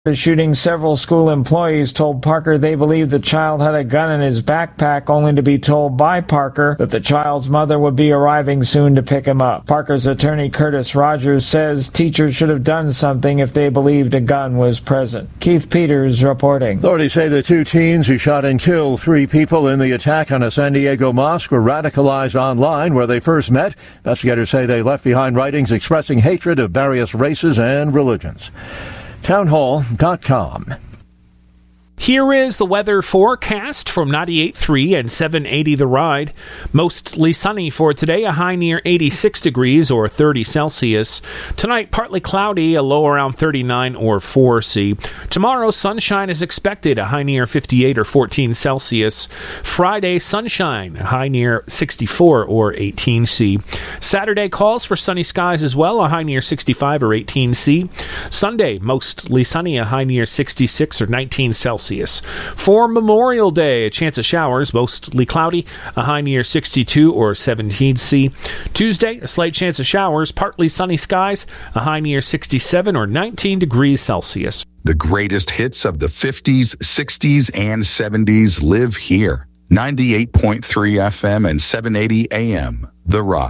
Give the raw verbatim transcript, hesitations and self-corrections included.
The shooting, several school employees told Parker they believed the child had a gun in his backpack, only to be told by Parker that the child's mother would be arriving soon to pick him up. Parker's attorney Curtis Rogers says teachers should have done something if they believed a gun was present. Keith Peters reporting. Authorities say the two teens who shot and killed three people in the attack on a San Diego mosque were radicalized online where they first met. Investigators say they left behind writings expressing hatred of various races and religions. townhall dot com. Here is the weather forecast from ninety-eight point three and seven eighty The Ride. Mostly sunny for today, a high near eighty-six degrees or thirty Celsius. Tonight, partly cloudy, a low around thirty-nine or four C. Tomorrow, sunshine is expected, a high near fifty-eight or fourteen Celsius. Friday, sunshine, a high near sixty-four or eighteen C. Saturday calls for sunny skies as well, a high near sixty-five or eighteen C. Sunday, mostly sunny, a high near sixty-six or nineteen Celsius. For Memorial Day, a chance of showers, mostly cloudy, a high near sixty-two or seventeen C. Tuesday, a slight chance of showers, partly sunny skies, a high near sixty-seven or nineteen degrees Celsius. The greatest hits of the fifties, sixties, and seventies live here. ninety-eight point three F M and seven eighty A M. The Ride.